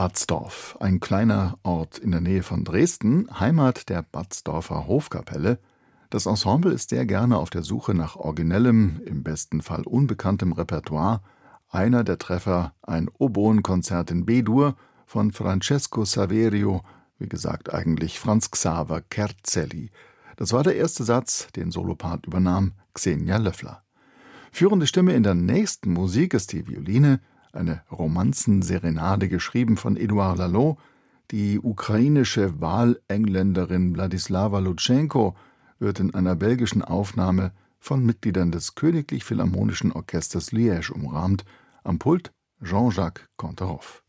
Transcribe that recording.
Batzdorf, ein kleiner Ort in der Nähe von Dresden, Heimat der Batzdorfer Hofkapelle. Das Ensemble ist sehr gerne auf der Suche nach originellem, im besten Fall unbekanntem Repertoire. Einer der Treffer, ein Oboenkonzert in B-Dur von Francesco Saverio, wie gesagt eigentlich Franz Xaver Kerzelli. Das war der erste Satz, den Solopart übernahm Xenia Löffler. Führende Stimme in der nächsten Musik ist die Violine, eine Romanzenserenade geschrieben von Edouard Laloux. Die ukrainische Wahlengländerin Wladislawa Lutschenko wird in einer belgischen Aufnahme von Mitgliedern des Königlich Philharmonischen Orchesters Liège umrahmt. Am Pult Jean-Jacques Canteroff.